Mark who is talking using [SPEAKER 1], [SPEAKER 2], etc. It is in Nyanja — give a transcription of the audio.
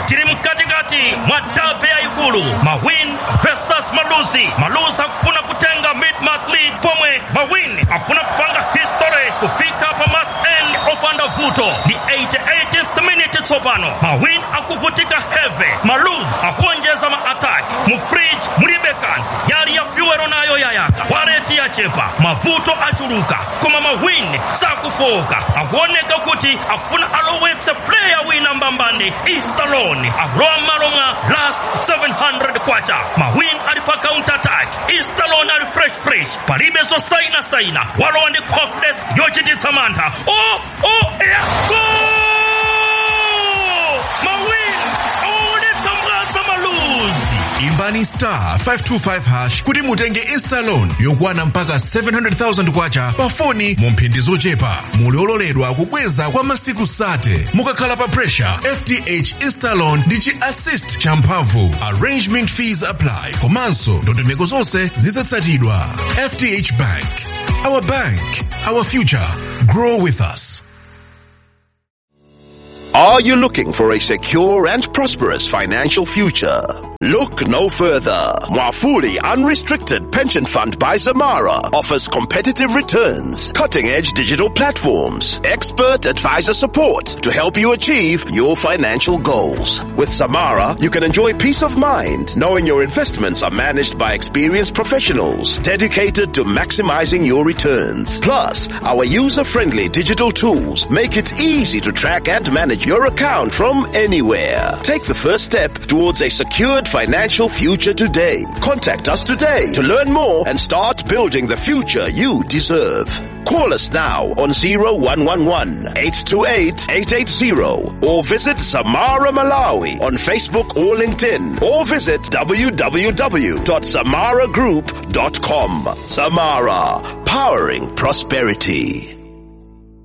[SPEAKER 1] tiri mkatikati mwa dabe ya ikulu. Mawin versus Malusi. Malusi hakufuna kutenga mid-month lead pomwe. Mawin hakufuna kupanga history kufika pa month end opanda vuto. Ni 88th minute sopano. Mawin akuvutika heavy. Malusi akuongeza ma-attack. Mufridge, Muribekan. Yari ya fuero nayo yayaka. Wareti ya chepa. Mavuto achuruka. Kuma Mawin sakufoka. Akuoneka kuti akufuna alowetse player wina mbambani. Eastalone. Akuroa malonga last 700 kwacha. Mawin alipa counter attack. Eastalone ali fresh. Paribe so saina. Walo wandi confidence. Yochiti Samantha. Oh, yeah. Go! Mawin. Oh, that's some Malusi.
[SPEAKER 2] Imbani *525# kuti mutenge Eastalone yokwana mpaka 700,000 kwacha pa foni mu mphindi zochepa. Muliololedwa kubweza kwa masiku sate. Mukakhala pa pressure, FTH Eastalone ndi chi assist champhamvu. Arrangement fees apply. Komanso ndondomeko zonse zizatsatidwa. FTH Bank. Our bank. Our future. Grow with us.
[SPEAKER 3] Are you looking for a secure and prosperous financial future? Look no further. Mwafuli Unrestricted Pension Fund by Zamara offers competitive returns, cutting-edge digital platforms, expert advisor support to help you achieve your financial goals. With Zamara, you can enjoy peace of mind knowing your investments are managed by experienced professionals dedicated to maximizing your returns. Plus, our user-friendly digital tools make it easy to track and manage your account from anywhere. Take the first step towards a secured financial future today. Contact us today to learn more and start building the future you deserve. Call us now on 0111-828-880 or visit Zamara Malawi on Facebook or LinkedIn or visit www.zamaragroup.com. Zamara, powering prosperity.